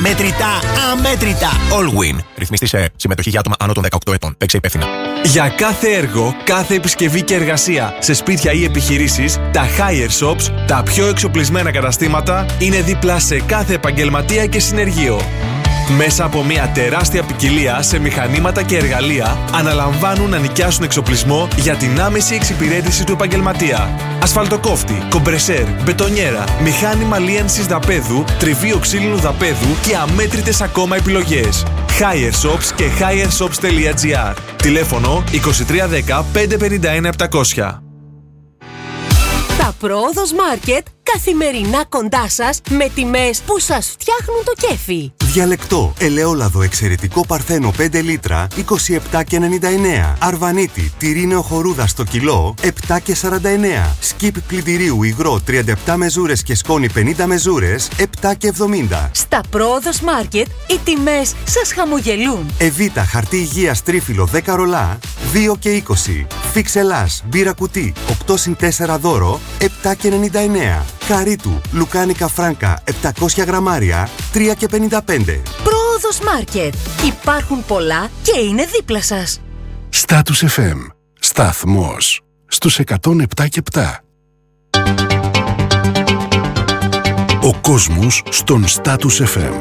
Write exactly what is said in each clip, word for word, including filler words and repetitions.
Μετρητά, αμέτρητα. Allwin. Ρυθμιστή σε συμμετοχή για άτομα άνω των δεκαοκτώ ετών. Παίξε υπεύθυνα. Για κάθε έργο, κάθε επισκευή και εργασία σε σπίτια ή επιχειρήσεις, τα Hire Shops, τα πιο εξοπλισμένα καταστήματα, είναι δίπλα σε κάθε επαγγελματία και συνεργείο. Μέσα από μια τεράστια ποικιλία σε μηχανήματα και εργαλεία, αναλαμβάνουν να νοικιάσουν εξοπλισμό για την άμεση εξυπηρέτηση του επαγγελματία. Ασφαλτοκόφτη, κομπρεσέρ, μπετονιέρα, μηχάνημα λίανσης δαπέδου, τριβείο ξύλινου δαπέδου και αμέτρητες ακόμα επιλογές. Hire Shops και hireshops.gr. Τηλέφωνο είκοσι τρία δέκα πεντακόσια πενήντα ένα επτακόσια. Τα Πρόοδος Μάρκετ καθημερινά κοντά σας με τιμές που σας φτιάχνουν το κέφι. Διαλεκτό, ελαιόλαδο εξαιρετικό παρθένο πέντε λίτρα είκοσι επτά και ενενήντα εννέα. Αρβανίτη, τυρί νεοχορούδα στο κιλό επτά και σαράντα εννέα. Σκιπ πλυντηρίου υγρό τριάντα επτά μεζούρες και σκόνη πενήντα μεζούρες επτά και εβδομήντα. Στα Πρόοδος Μάρκετ οι τιμές σας χαμογελούν. Εβίτα χαρτί υγείας τρίφυλλο δέκα ρολά δύο και είκοσι. Φίξ Ελλάς μπύρα κουτί οκτώ συν τέσσερα δώρο επτά και ενενήντα εννέα. Καρίτου λουκάνικα φράνκα επτακόσια γραμμάρια τρία και πενήντα πέντε. Πρόοδος Μάρκετ. Υπάρχουν πολλά και είναι δίπλα σας. Status εφ εμ. Σταθμός στους εκατόν επτά και επτά. Ο κόσμος στον Status εφ εμ.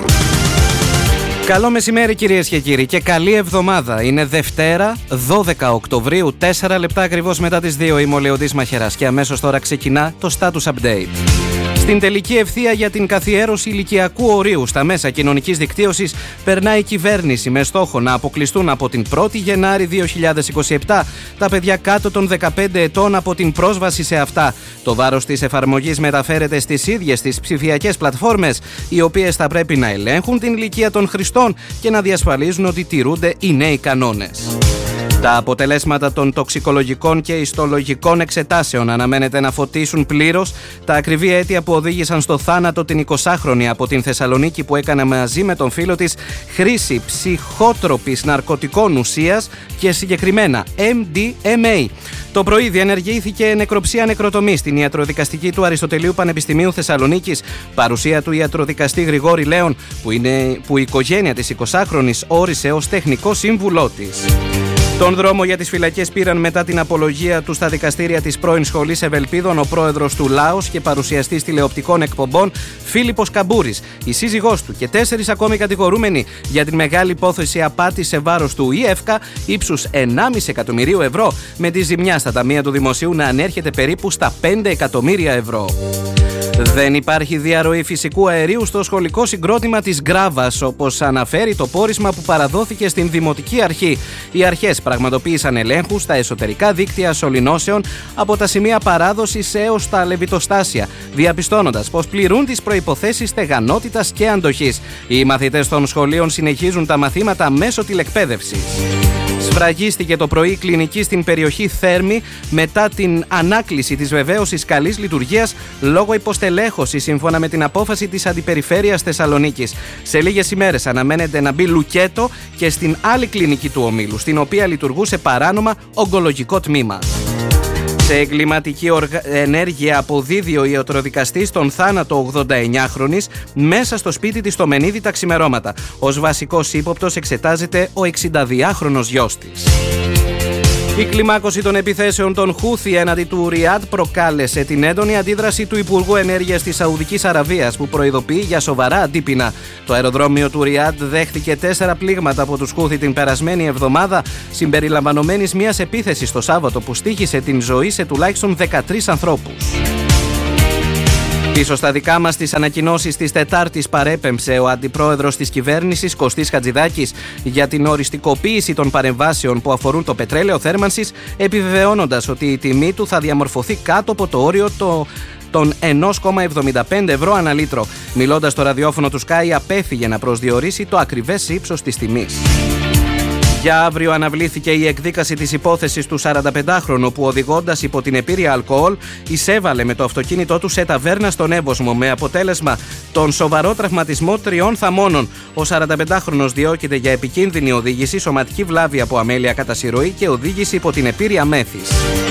Καλό μεσημέρι κυρίες και κύριοι και καλή εβδομάδα. Είναι Δευτέρα, δώδεκα Οκτωβρίου, τέσσερα λεπτά ακριβώς μετά τις δύο. Είμαι ο Λεοντής Μαχαιράς και αμέσως τώρα ξεκινά το Status Update. Στην τελική ευθεία για την καθιέρωση ηλικιακού ορίου στα μέσα κοινωνικής δικτύωσης περνάει η κυβέρνηση με στόχο να αποκλειστούν από την πρώτη Γενάρη δύο χιλιάδες είκοσι επτά τα παιδιά κάτω των δεκαπέντε ετών από την πρόσβαση σε αυτά. Το βάρος της εφαρμογής μεταφέρεται στις ίδιες τις ψηφιακές πλατφόρμες, οι οποίες θα πρέπει να ελέγχουν την ηλικία των χρηστών και να διασφαλίζουν ότι τηρούνται οι νέοι κανόνες. Τα αποτελέσματα των τοξικολογικών και ιστολογικών εξετάσεων αναμένεται να φωτίσουν πλήρως τα ακριβή αίτια που οδήγησαν στο θάνατο την εικοσάχρονη από την Θεσσαλονίκη που έκανε μαζί με τον φίλο της χρήση ψυχότροπης ναρκωτικών ουσίας και συγκεκριμένα εμ ντι εμ έι. Το πρωί διενεργήθηκε νεκροψία νεκροτομή στην ιατροδικαστική του Αριστοτελείου Πανεπιστημίου Θεσσαλονίκης, παρουσία του ιατροδικαστή Γρηγόρη Λέων, που, είναι, που η οικογένεια της εικοσάχρονης όρισε ως τεχνικό σύμβουλό της. Τον δρόμο για τις φυλακές πήραν μετά την απολογία του στα δικαστήρια της πρώην Σχολής Ευελπίδων ο πρόεδρος του Λάος και παρουσιαστής τηλεοπτικών εκπομπών Φίλιππος Καμπούρης, η σύζυγός του και τέσσερις ακόμη κατηγορούμενοι για την μεγάλη υπόθεση απάτης σε βάρος του ΙΕΦΚΑ ύψους ενάμιση εκατομμυρίου ευρώ, με τη ζημιά στα ταμεία του Δημοσίου να ανέρχεται περίπου στα πέντε εκατομμύρια ευρώ. Δεν υπάρχει διαρροή φυσικού αερίου στο σχολικό συγκρότημα της Γκράβας, όπως αναφέρει το πόρισμα που παραδόθηκε στην Δημοτική Αρχή. Οι αρχές πραγματοποίησαν ελέγχους στα εσωτερικά δίκτυα σωληνώσεων από τα σημεία παράδοσης έως τα λεβιτοστάσια, διαπιστώνοντας πως πληρούν τις προϋποθέσεις στεγανότητας και αντοχής. Οι μαθητές των σχολείων συνεχίζουν τα μαθήματα μέσω τηλεκπαίδευσης. Σφραγίστηκε το πρωί κλινική στην περιοχή Θέρμη μετά την ανάκληση της βεβαίωσης καλής λειτουργίας λόγω υποστελέχωσης, σύμφωνα με την απόφαση της Αντιπεριφέρειας Θεσσαλονίκης. Σε λίγες ημέρες αναμένεται να μπει λουκέτο και στην άλλη κλινική του ομίλου, στην οποία λειτουργούσε παράνομα ογκολογικό τμήμα. Σε εγκληματική οργα... ενέργεια αποδίδει ο ιατροδικαστής τον θάνατο ογδονταεννιάχρονης μέσα στο σπίτι της στο Μενίδη τα ξημερώματα. Ως βασικός ύποπτος εξετάζεται ο εξηνταδυάχρονος γιος της. Η κλιμάκωση των επιθέσεων των Χούθι έναντι του Ριάντ προκάλεσε την έντονη αντίδραση του Υπουργού Ενέργειας της Σαουδικής Αραβίας, που προειδοποιεί για σοβαρά αντίπεινα. Το αεροδρόμιο του Ριάντ δέχτηκε τέσσερα πλήγματα από τους Χούθι την περασμένη εβδομάδα, συμπεριλαμβανομένης μιας επίθεσης το Σάββατο που στοίχησε την ζωή σε τουλάχιστον δεκατρείς ανθρώπους. Πίσω στα δικά μας τις ανακοινώσεις της Τετάρτης παρέπεμψε ο αντιπρόεδρος της κυβέρνησης Κωστής Χατζηδάκης για την οριστικοποίηση των παρεμβάσεων που αφορούν το πετρέλαιο θέρμανσης, επιβεβαιώνοντας ότι η τιμή του θα διαμορφωθεί κάτω από το όριο το... των ένα κόμμα εβδομήντα πέντε ευρώ ανά λίτρο. Μιλώντας στο ραδιόφωνο του Sky, απέφυγε να προσδιορίσει το ακριβές ύψος της τιμής. Για αύριο αναβλήθηκε η εκδίκαση της υπόθεσης του σαρανταπεντάχρονου που, οδηγώντας υπό την επίρρεια αλκοόλ, εισέβαλε με το αυτοκίνητό του σε ταβέρνα στον Εύωσμο, με αποτέλεσμα τον σοβαρό τραυματισμό τριών θαμώνων. Ο σαρανταπεντάχρονος διώκεται για επικίνδυνη οδήγηση, σωματική βλάβη από αμέλεια κατά συρροή και οδήγηση υπό την επίρρεια μέθης.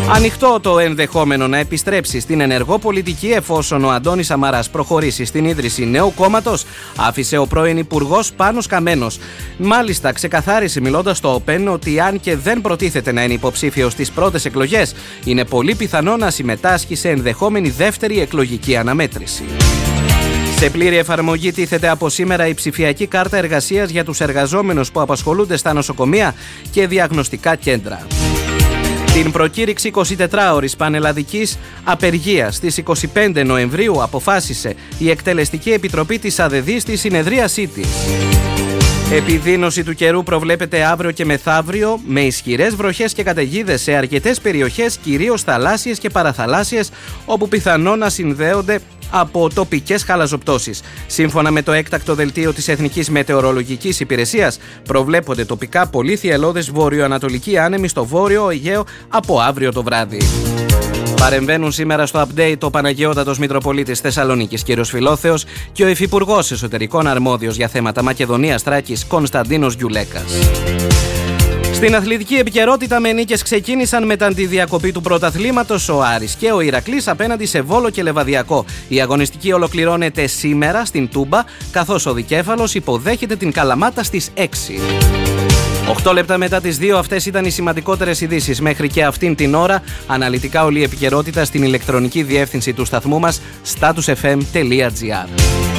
Ανοιχτό το ενδεχόμενο να επιστρέψει στην ενεργό πολιτική εφόσον ο Αντώνης Σαμαράς προχωρήσει στην ίδρυση νέου κόμματος, άφησε ο πρώην Υπουργός Πάνος Καμένος. Μάλιστα, ξεκαθάρισε μιλώντας στο Open ότι αν και δεν προτίθεται να είναι υποψήφιος στις πρώτες εκλογές, είναι πολύ πιθανό να συμμετάσχει σε ενδεχόμενη δεύτερη εκλογική αναμέτρηση. Σε πλήρη εφαρμογή τίθεται από σήμερα η ψηφιακή κάρτα εργασίας για τους εργαζόμενους που απασχολούνται στα νοσοκομεία και διαγνωστικά κέντρα. Την προκήρυξη εικοσιτετράωρης πανελλαδικής απεργίας στις είκοσι πέντε Νοεμβρίου αποφάσισε η Εκτελεστική Επιτροπή της ΑΔΔ στη συνεδρίασή της. Επιδείνωση του καιρού προβλέπεται αύριο και μεθαύριο με ισχυρές βροχές και καταιγίδες σε αρκετές περιοχές, κυρίως θαλάσσιες και παραθαλάσσιες, όπου πιθανόν να συνδέονται από τοπικές χαλαζοπτώσεις. Σύμφωνα με το έκτακτο δελτίο της Εθνικής Μετεωρολογικής Υπηρεσίας, προβλέπονται τοπικά πολύ θυελλώδες βορειοανατολικοί άνεμοι στο βόρειο Αιγαίο από αύριο το βράδυ. Παρεμβαίνουν σήμερα στο update ο Παναγιώτατος Μητροπολίτης Θεσσαλονίκης κ. Φιλόθεος και ο Υφυπουργός Εσωτερικών Αρμόδιος για θέματα Μακεδονίας Θράκης Κωνσταντίνος Γιουλέκας. Στην αθλητική επικαιρότητα, με νίκες ξεκίνησαν μετά τη διακοπή του πρωταθλήματος ο Άρης και ο Ηρακλής απέναντι σε Βόλο και Λεβαδιακό. Η αγωνιστική ολοκληρώνεται σήμερα στην Τούμπα, καθώς ο Δικέφαλος υποδέχεται την Καλαμάτα στις έξι. οκτώ λεπτά μετά τις δύο, αυτές ήταν οι σημαντικότερες ειδήσεις μέχρι και αυτήν την ώρα. Αναλυτικά όλη η επικαιρότητα στην ηλεκτρονική διεύθυνση του σταθμού μας status f m τελεία g r.